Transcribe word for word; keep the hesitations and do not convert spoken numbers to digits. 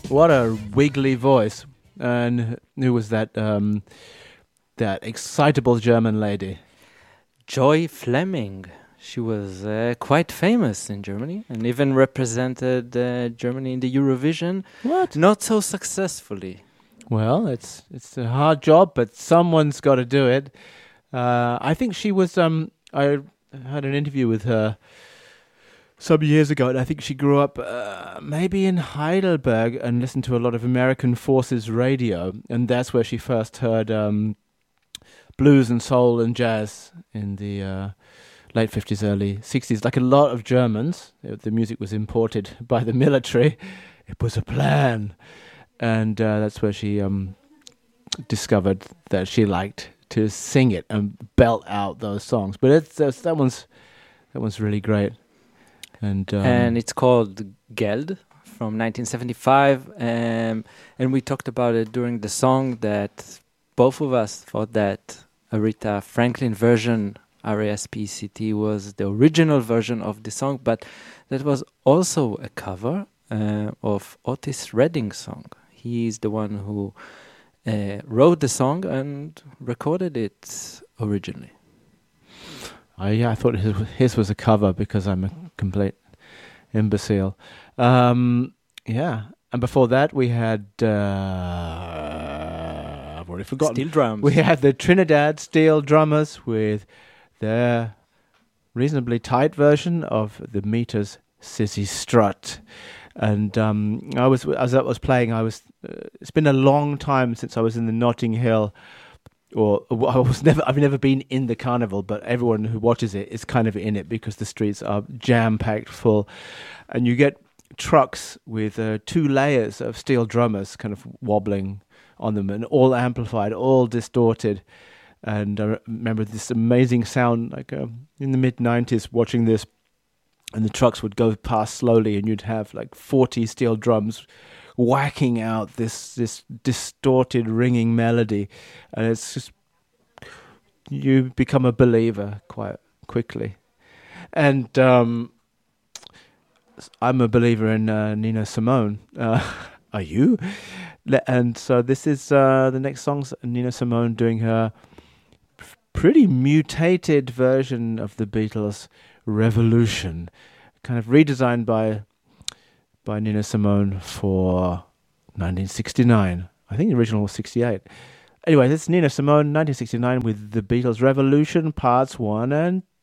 What a wiggly voice. And who was that um, that excitable German lady? Joy Fleming. She was uh, quite famous in Germany and even represented uh, Germany in the Eurovision. What? Not so successfully. Well, it's it's a hard job, but someone's got to do it. Uh, I think she was. Um, I had an interview with her some years ago, and I think she grew up uh, maybe in Heidelberg and listened to a lot of American Forces radio, and that's where she first heard um, blues and soul and jazz in the uh, late fifties, early sixties. Like a lot of Germans, the music was imported by the military. It was a plan. And uh, that's where she um, discovered that she liked to sing it and belt out those songs. But it's, uh, that one's that one's really great. And um, and it's called Geld from nineteen seventy-five. Um, and we talked about it during the song that both of us thought that Aretha Franklin version, R A S P C T, was the original version of the song. But that was also a cover uh, of Otis Redding's song. He's the one who uh, wrote the song and recorded it originally. Uh, yeah, I thought his, his was a cover because I'm a complete imbecile. Um, yeah, and before that we had uh, I've already forgotten. Steel drums. We had the Trinidad Steel Drummers with their reasonably tight version of the Meters Sissy Strut. And um, I was as I was playing, I was. Uh, it's been a long time since I was in the Notting Hill, or, or I was never. I've never been in the carnival, but everyone who watches it is kind of in it because the streets are jam packed full, and you get trucks with uh, two layers of steel drummers kind of wobbling on them, and all amplified, all distorted. And I remember this amazing sound, like uh, in the mid nineties, watching this. And the trucks would go past slowly, and you'd have like forty steel drums whacking out this this distorted, ringing melody, and it's just you become a believer quite quickly. And um, I'm a believer in uh, Nina Simone. Uh, are you? And so this is uh, the next song's Nina Simone doing her pretty mutated version of the Beatles' Revolution, kind of redesigned by by Nina Simone for nineteen sixty-nine. I think the original was sixty-eight. Anyway, this is Nina Simone, nineteen sixty-nine, with the Beatles' Revolution, parts one and